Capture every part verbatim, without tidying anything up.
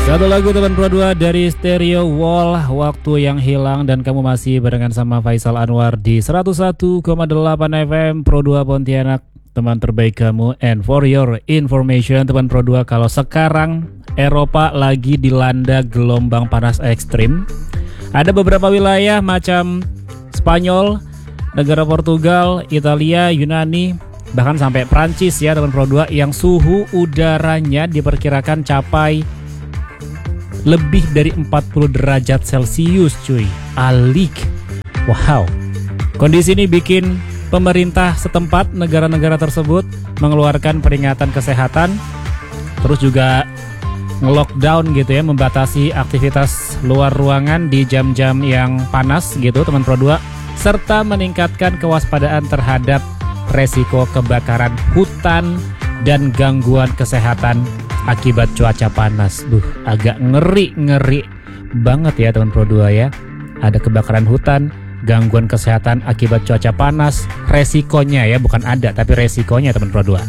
Satu lagu teman Pro dua dari Stereo Wall, Waktu Yang Hilang, dan kamu masih barengan sama Faisal Anwar di seratus satu koma delapan F M Pro dua Pontianak, teman terbaik kamu. And for your information teman Pro dua, kalau sekarang Eropa lagi dilanda gelombang panas ekstrim. Ada beberapa wilayah macam Spanyol, negara Portugal, Italia, Yunani, bahkan sampai Prancis ya teman Pro dua, yang suhu udaranya diperkirakan capai lebih dari empat puluh derajat Celcius cuy. Alik. Wow. Kondisi ini bikin pemerintah setempat negara-negara tersebut mengeluarkan peringatan kesehatan, terus juga nge-lockdown gitu ya, membatasi aktivitas luar ruangan di jam-jam yang panas gitu teman Pro dua, serta meningkatkan kewaspadaan terhadap resiko kebakaran hutan dan gangguan kesehatan akibat cuaca panas. Duh, agak ngeri-ngeri banget ya teman Pro dua ya. Ada kebakaran hutan, gangguan kesehatan akibat cuaca panas, resikonya ya, bukan ada tapi resikonya teman Pro dua.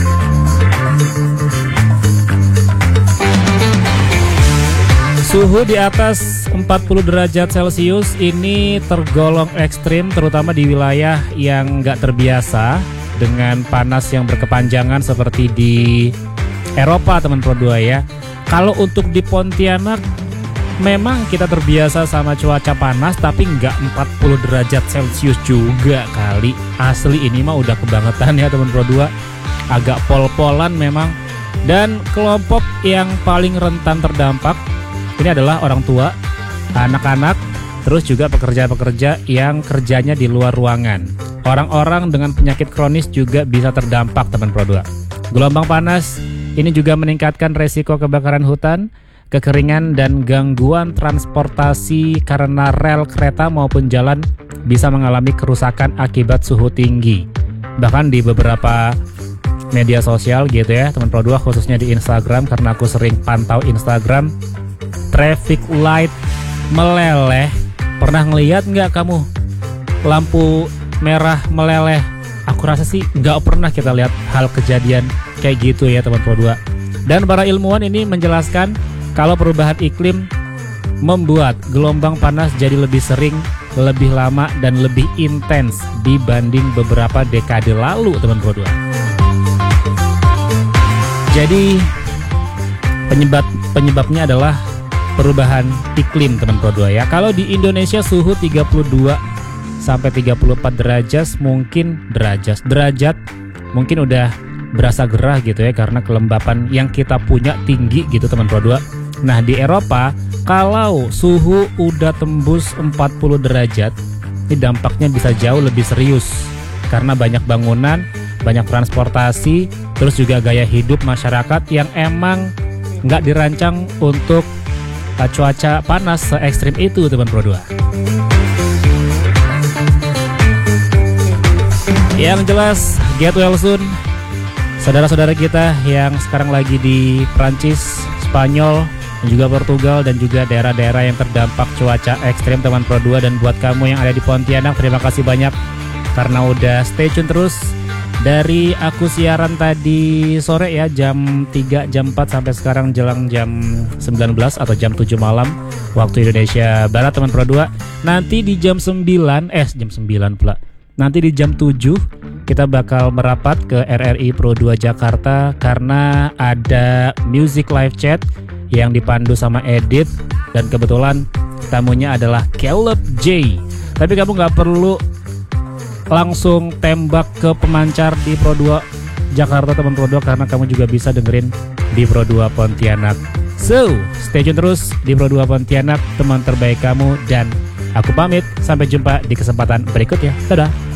Suhu di atas empat puluh derajat Celcius ini tergolong ekstrim, terutama di wilayah yang nggak terbiasa dengan panas yang berkepanjangan seperti di Eropa teman Pro dua ya. Kalau untuk di Pontianak memang kita terbiasa sama cuaca panas, tapi nggak empat puluh derajat Celcius juga kali. Asli ini mah udah kebangetan ya teman Pro dua. Agak pol-polan memang. Dan kelompok yang paling rentan terdampak ini adalah orang tua, anak-anak, terus juga pekerja-pekerja yang kerjanya di luar ruangan. Orang-orang dengan penyakit kronis juga bisa terdampak teman Pro dua. Gelombang panas ini juga meningkatkan resiko kebakaran hutan, kekeringan, dan gangguan transportasi karena rel kereta maupun jalan bisa mengalami kerusakan akibat suhu tinggi. Bahkan di beberapa media sosial gitu ya teman Pro dua, khususnya di Instagram, karena aku sering pantau Instagram, traffic light meleleh. Pernah ngeliat nggak kamu lampu merah meleleh? Aku rasa sih nggak pernah kita lihat hal kejadian kayak gitu ya teman Pro dua. Dan para ilmuwan ini menjelaskan kalau perubahan iklim membuat gelombang panas jadi lebih sering, lebih lama, dan lebih intens dibanding beberapa dekade lalu teman Pro dua. Jadi penyebab penyebabnya adalah perubahan iklim teman Pro dua ya. Kalau di Indonesia suhu tiga puluh dua sampai tiga puluh empat derajat mungkin derajat derajat mungkin udah berasa gerah gitu ya, karena kelembapan yang kita punya tinggi gitu teman Pro dua. Nah di Eropa kalau suhu udah tembus empat puluh derajat, ini dampaknya bisa jauh lebih serius karena banyak bangunan, banyak transportasi, terus juga gaya hidup masyarakat yang emang nggak dirancang untuk uh, cuaca panas se ekstrim itu teman Pro dua. Yang jelas, get well soon saudara-saudara kita yang sekarang lagi di Prancis, Spanyol, dan juga Portugal, dan juga daerah-daerah yang terdampak cuaca ekstrim teman Pro dua. Dan buat kamu yang ada di Pontianak, terima kasih banyak karena udah stay tune terus. Dari aku siaran tadi sore ya, jam tiga, jam empat sampai sekarang jelang jam sembilan belas atau jam tujuh malam waktu Indonesia Barat teman Pro dua. Nanti di jam sembilan, eh jam sembilan pula. Nanti di jam tujuh kita bakal merapat ke R R I Pro dua Jakarta karena ada music live chat yang dipandu sama Edit, dan kebetulan tamunya adalah Caleb J. Tapi kamu gak perlu langsung tembak ke pemancar di Pro dua Jakarta teman Pro dua, karena kamu juga bisa dengerin di Pro dua Pontianak. So, stay tune terus di Pro dua Pontianak, teman terbaik kamu, dan aku pamit. Sampai jumpa di kesempatan berikutnya. Dadah.